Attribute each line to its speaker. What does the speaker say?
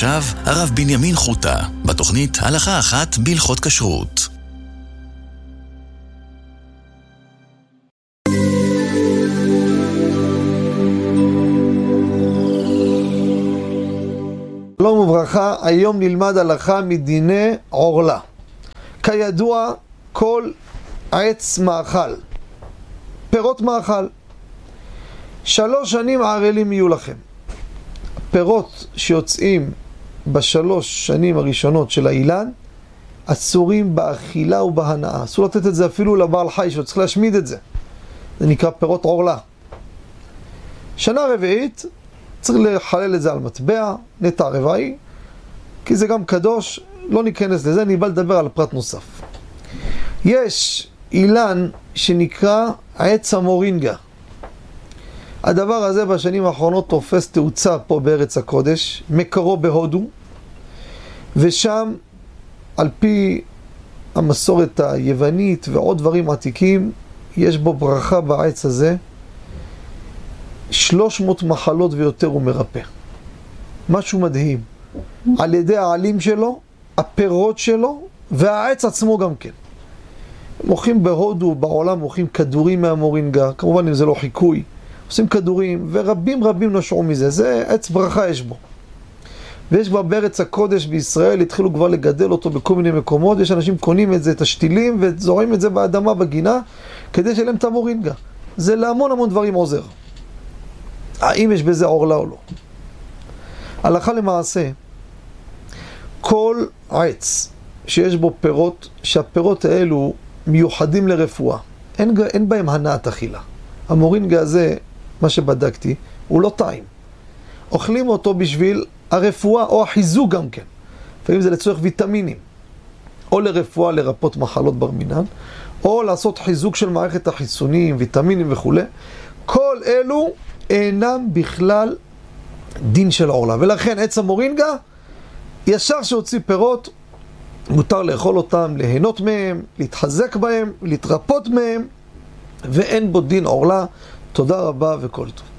Speaker 1: ועכשיו הרב בנימין חוטה, בתוכנית הלכה אחת בהלכות כשרות.
Speaker 2: שלום וברכה, היום נלמד הלכה מדיני עורלה. כידוע, כל עץ מאכל, פירות מאכל, 3 שנים ערלים יהיו לכם. פירות שיוצאים ב3 שנים הראשונות של האילן, אסורים באכילה ובהנאה. אסור לתת את זה אפילו לבעל חי שצריך להשמיד את זה. זה נקרא פירות עורלה. שנה רביעית, צריך לחלל את זה על מטבע, נטע רבעי, כי זה גם קדוש, לא ניכנס לזה, אני בא לדבר על פרט נוסף. יש אילן שנקרא עץ המורינגה. הדבר הזה בשנים האחרונות תופס תאוצה פה בארץ הקודש, מקורו בהודו, ושם על פי המסורת היוונית ועוד דברים עתיקים, יש בו ברכה בעץ הזה, 300 מחלות ויותר הוא מרפא. משהו מדהים. על ידי העלים שלו, הפירות שלו, והעץ עצמו גם כן. מוכרים בהודו, בעולם מוכרים כדורים מהמורינגה, כמובן אם זה לא חיקוי, עושים כדורים, ורבים נושעו מזה. זה עץ ברכה יש בו. ויש כבר בארץ הקודש בישראל, התחילו כבר לגדל אותו בכל מיני מקומות, יש אנשים קונים את זה, את השתילים, וזורים את זה באדמה בגינה, כדי שלהם את המורינגה. זה להמון דברים עוזר. האם יש בזה עורלה או לא? הלכה למעשה, כל עץ שיש בו פירות, שהפירות האלו מיוחדים לרפואה, אין בהם הנעת אכילה. המורינגה הזה, מה שבדקתי, הוא לא טעים. אוכלים אותו בשביל הרפואה או החיזוק גם כן. לפעמים זה לצורך ויטמינים, או לרפואה לרפות מחלות בר מינן, או לעשות חיזוק של מערכת החיסונים, ויטמינים וכו'. כל אלו אינם בכלל דין של עורלה. ולכן עץ המורינגה, ישר שהוציא פירות, מותר לאכול אותם, ליהנות מהם, להתחזק בהם, להתרפות מהם, ואין בו דין עורלה. תודה רבה וכל טוב.